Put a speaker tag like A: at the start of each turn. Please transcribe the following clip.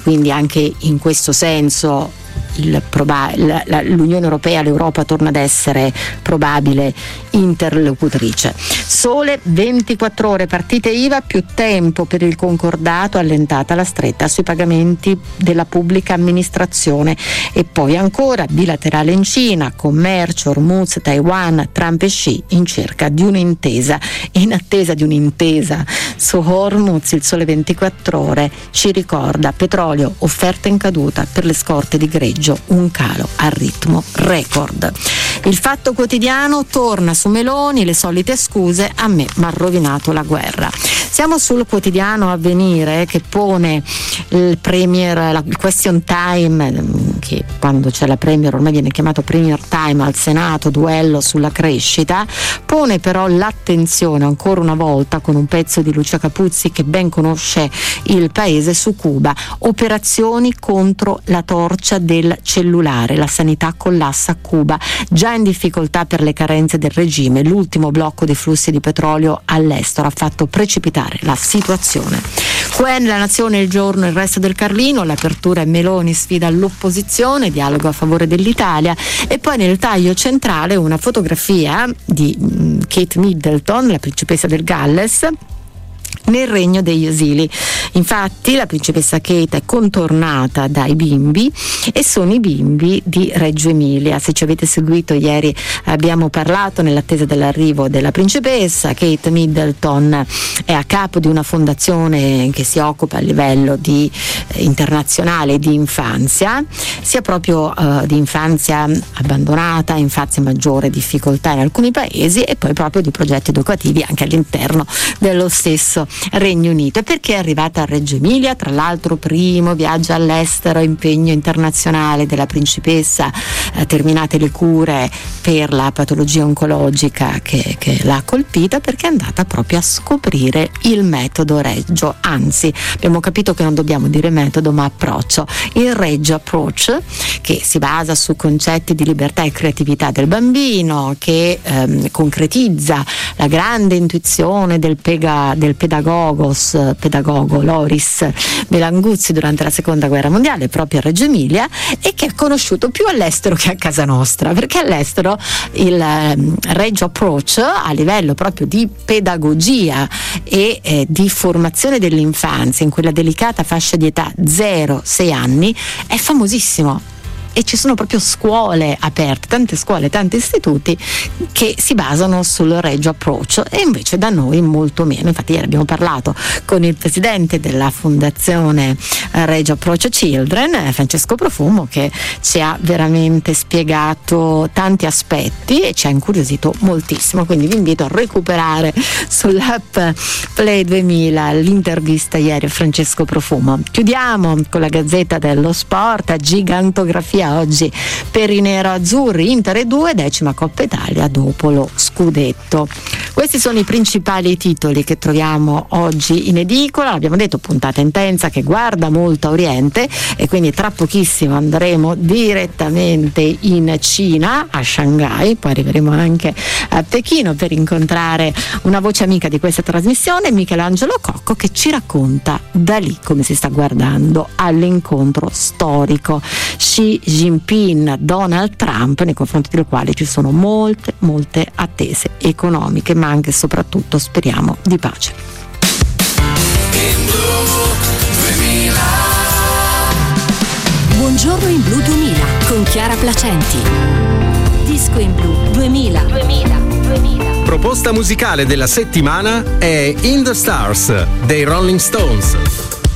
A: quindi anche in questo senso l'Unione Europea, l'Europa torna ad essere probabile interlocutrice. Sole 24 ore, partite IVA più tempo per il concordato, allentata la stretta sui pagamenti della pubblica amministrazione. E poi ancora bilaterale in Cina, commercio, Hormuz, Taiwan, Trump e Xi in cerca di un'intesa. In attesa di un'intesa su Hormuz, il Sole 24 ore ci ricorda: petrolio, offerta in caduta per le scorte di greggio, un calo a ritmo record. Il Fatto Quotidiano torna su Meloni, le solite scuse: a me m'ha rovinato la guerra. Siamo sul quotidiano Avvenire, che pone il question time, che quando c'è la premier ormai viene chiamato premier time al Senato, duello sulla crescita. Pone però l'attenzione ancora una volta, con un pezzo di Lucia Capuzzi che ben conosce il paese, su Cuba: operazioni contro la torcia del cellulare, la sanità collassa a Cuba, già in difficoltà per le carenze del regime. L'ultimo blocco dei flussi di petrolio all'estero ha fatto precipitare la situazione. Quen, La Nazione, Il Giorno, Il Resto del Carlino, l'apertura è Meloni sfida l'opposizione, dialogo a favore dell'Italia. E poi nel taglio centrale una fotografia di Kate Middleton, la principessa del Galles, nel regno degli esili. Infatti la principessa Kate è contornata dai bimbi, e sono i bimbi di Reggio Emilia. Se ci avete seguito, ieri abbiamo parlato, nell'attesa dell'arrivo della principessa. Kate Middleton è a capo di una fondazione che si occupa a livello internazionale di infanzia, sia proprio di infanzia abbandonata, infanzia in maggiore difficoltà in alcuni paesi, e poi proprio di progetti educativi anche all'interno dello stesso Regno Unito. E perché è arrivata a Reggio Emilia? Tra l'altro primo viaggio all'estero, impegno internazionale della principessa, terminate le cure per la patologia oncologica che l'ha colpita, perché è andata proprio a scoprire il metodo Reggio. Anzi, abbiamo capito che non dobbiamo dire metodo ma approccio, il Reggio Approach, che si basa su concetti di libertà e creatività del bambino, che concretizza la grande intuizione del pedagogo Loris Belanguzzi durante la seconda guerra mondiale, proprio a Reggio Emilia, e che è conosciuto più all'estero che a casa nostra, perché all'estero il Reggio Approach, a livello proprio di pedagogia e di formazione dell'infanzia in quella delicata fascia di età 0-6 anni, è famosissimo. E ci sono proprio scuole aperte, tante scuole, tanti istituti che si basano sul Reggio Approach, e invece da noi molto meno. Infatti ieri abbiamo parlato con il presidente della fondazione Reggio Approach Children, Francesco Profumo, che ci ha veramente spiegato tanti aspetti e ci ha incuriosito moltissimo. Quindi vi invito a recuperare sull'app Play 2000 l'intervista ieri a Francesco Profumo. Chiudiamo con la Gazzetta dello Sport, a gigantografia oggi per i nero-azzurri: Inter 2, 10ª Coppa Italia dopo lo scudetto. Questi sono i principali titoli che troviamo oggi in edicola. Abbiamo detto, puntata intensa che guarda molto a Oriente, e quindi tra pochissimo andremo direttamente in Cina, a Shanghai, poi arriveremo anche a Pechino per incontrare una voce amica di questa trasmissione, Michelangelo Cocco, che ci racconta da lì come si sta guardando all'incontro storico Xi Jinping, Donald Trump, nei confronti del quale ci sono molte attese economiche, ma anche e soprattutto, speriamo, di pace.
B: Buongiorno in Blu 2000 con Chiara Placenti. Disco in Blu 2000.
C: Proposta musicale della settimana è In the Stars dei Rolling Stones.